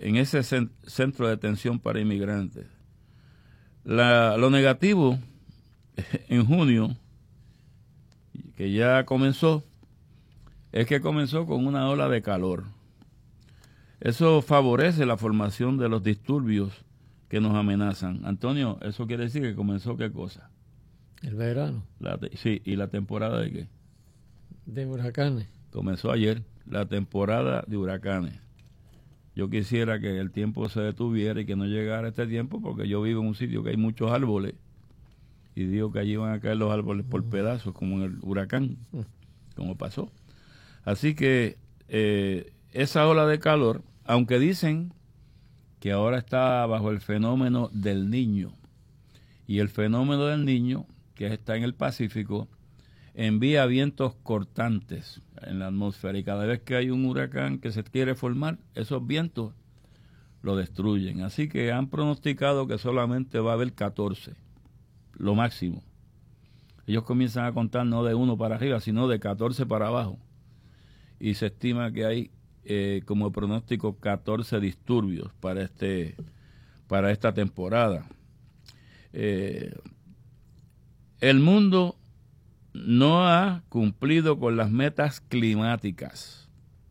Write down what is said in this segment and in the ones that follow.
en ese centro de detención para inmigrantes. Lo negativo en junio, que ya comenzó, es que comenzó con una ola de calor. Eso favorece la formación de los disturbios que nos amenazan. Antonio, ¿eso quiere decir que comenzó qué cosa? El verano. Sí, ¿y la temporada de qué? De huracanes. Comenzó ayer, la temporada de huracanes. Yo quisiera que el tiempo se detuviera y que no llegara este tiempo, porque yo vivo en un sitio que hay muchos árboles y digo que allí van a caer los árboles por pedazos, como en el huracán, como pasó. Así que esa ola de calor, aunque dicen que ahora está bajo el fenómeno del Niño, y el fenómeno del Niño, que está en el Pacífico, envía vientos cortantes en la atmósfera, y cada vez que hay un huracán que se quiere formar, esos vientos lo destruyen. Así que han pronosticado que solamente va a haber 14, lo máximo. Ellos comienzan a contar no de 1 para arriba, sino de 14 para abajo. Y se estima que hay como pronóstico 14 disturbios para esta temporada. El mundo no ha cumplido con las metas climáticas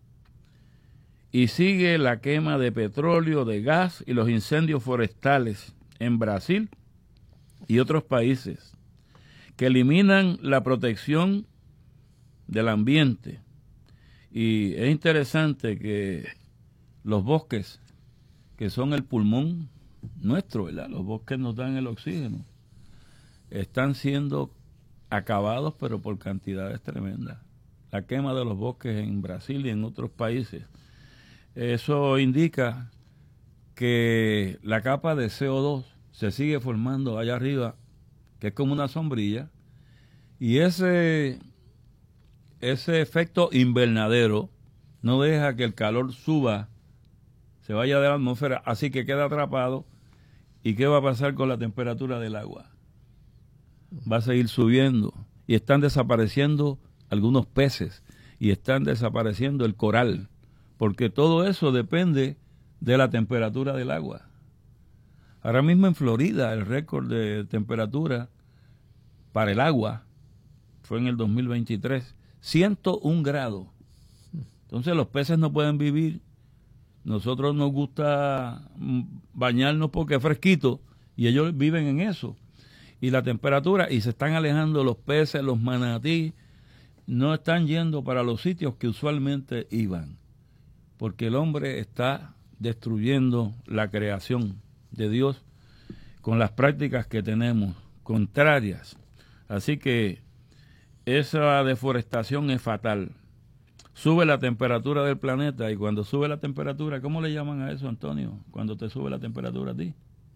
y sigue la quema de petróleo, de gas y los incendios forestales en Brasil y otros países que eliminan la protección del ambiente. Y es interesante que los bosques, que son el pulmón nuestro, ¿verdad? Los bosques nos dan el oxígeno, están siendo acabados, pero por cantidades tremendas. La quema de los bosques en Brasil y en otros países. Eso indica que la capa de CO2 se sigue formando allá arriba, que es como una sombrilla, y ese efecto invernadero no deja que el calor suba, se vaya de la atmósfera, así que queda atrapado. ¿Y qué va a pasar con la temperatura del agua? Va a seguir subiendo y están desapareciendo algunos peces y están desapareciendo el coral, porque todo eso depende de la temperatura del agua. Ahora mismo en Florida el récord de temperatura para el agua fue en el 2023, 101 grados. Entonces los peces no pueden vivir. Nosotros nos gusta bañarnos porque es fresquito y ellos viven en eso. Y la temperatura, y se están alejando los peces, los manatí, no están yendo para los sitios que usualmente iban, porque el hombre está destruyendo la creación de Dios con las prácticas que tenemos, contrarias. Así que esa deforestación es fatal. Sube la temperatura del planeta, y cuando sube la temperatura, ¿cómo le llaman a eso, Antonio? Cuando te sube la temperatura a ti.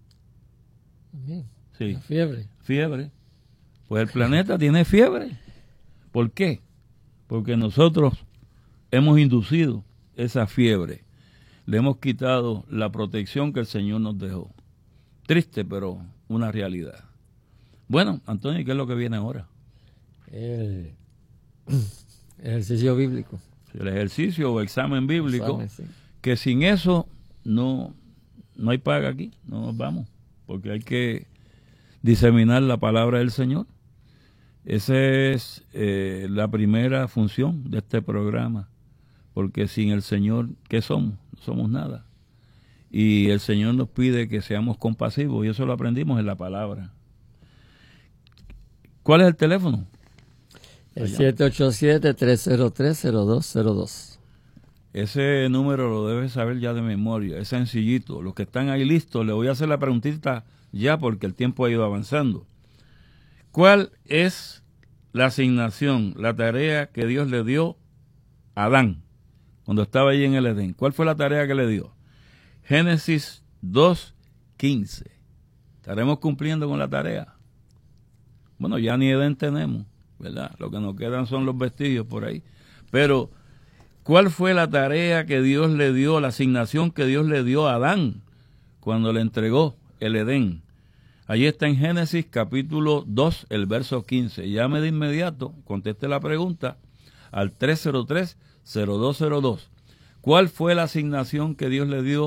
Sí. La fiebre. Fiebre. Pues el planeta tiene fiebre. ¿Por qué? Porque nosotros hemos inducido esa fiebre. Le hemos quitado la protección que el Señor nos dejó. Triste, pero una realidad. Bueno, Antonio, ¿qué es lo que viene ahora? El ejercicio bíblico. El ejercicio o examen bíblico, Sí. que sin eso no hay paga aquí, no nos vamos, porque hay que diseminar la palabra del Señor. Esa es la primera función de este programa, porque sin el Señor, ¿qué somos? No somos nada. Y el Señor nos pide que seamos compasivos, y eso lo aprendimos en la palabra. ¿Cuál es el teléfono? El 787-303-0202. Ese número lo debes saber ya de memoria, es sencillito. Los que están ahí listos, le voy a hacer la preguntita ya porque el tiempo ha ido avanzando. ¿Cuál es la asignación, la tarea que Dios le dio a Adán cuando estaba allí en el Edén? ¿Cuál fue la tarea que le dio? Génesis 2:15. ¿Estaremos cumpliendo con la tarea? Bueno, ya ni Edén tenemos, ¿verdad? Lo que nos quedan son los vestigios por ahí. Pero, ¿cuál fue la tarea que Dios le dio, la asignación que Dios le dio a Adán cuando le entregó el Edén? Allí está en Génesis capítulo 2, el verso 15. Llame de inmediato, conteste la pregunta al 303-0202. ¿Cuál fue la asignación que Dios le dio